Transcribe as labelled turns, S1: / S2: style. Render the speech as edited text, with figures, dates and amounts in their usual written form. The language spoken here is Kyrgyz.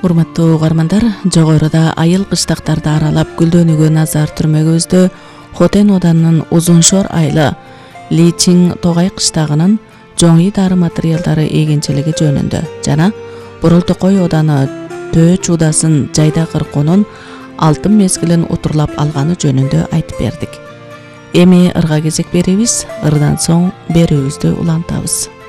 S1: Урматтуу угармандар, жогоруда айыл кыштактарды аралап гүлдөнүүгө назар түрмөгүбүздө Хотен оданынын Узуншор айылы Личин Тогай кыштагынын жоңи дары материалдары эгенчилиги жөнүндө жана Боролтокой оданы Төө Чуудасын жайда кыркуунун алтын мезгилин утурлап алганы жөнүндө айтып бердик. Эми ырга кезек беребиз, ырдан соң берүүбүздү улантабыз.